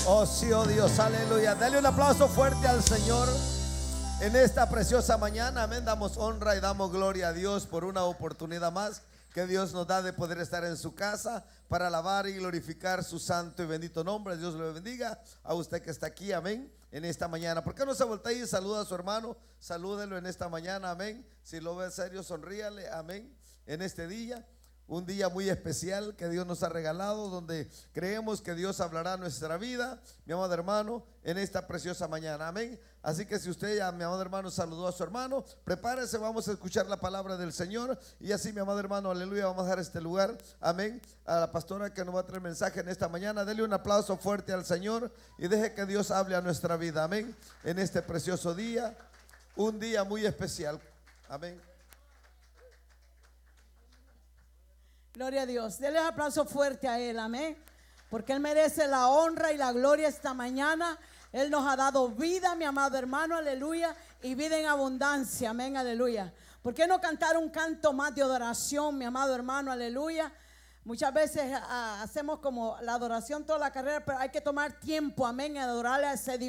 Oh sí, oh Dios, aleluya. Dale un aplauso fuerte al Señor en esta preciosa mañana. Amén. Damos honra y damos gloria a Dios por una oportunidad más que Dios nos da de poder estar en su casa para alabar y glorificar su santo y bendito nombre. Dios le bendiga a usted que está aquí, amén, en esta mañana. ¿Por qué no se voltea y saluda a su hermano? Salúdelo en esta mañana, amén. Si lo ve serio, sonríale, amén, en este día. Un día muy especial que Dios nos ha regalado, donde creemos que Dios hablará a nuestra vida, mi amado hermano, en esta preciosa mañana, amén. Así que si usted ya, mi amado hermano, saludó a su hermano, prepárese, vamos a escuchar la palabra del Señor. Y así, mi amado hermano, aleluya, vamos a dar este lugar, amén, a la pastora que nos va a traer mensaje en esta mañana. Dele un aplauso fuerte al Señor y deje que Dios hable a nuestra vida, amén, en este precioso día, un día muy especial, amén. Gloria a Dios. Denle un aplauso fuerte a Él, amén. Porque Él merece la honra y la gloria esta mañana. Él nos ha dado vida, mi amado hermano, aleluya. Y vida en abundancia, amén, aleluya. ¿Por qué no cantar un canto más de adoración, mi amado hermano, aleluya? Muchas veces hacemos como la adoración toda la carrera, pero hay que tomar tiempo, amén, y adorarle a ese Dios.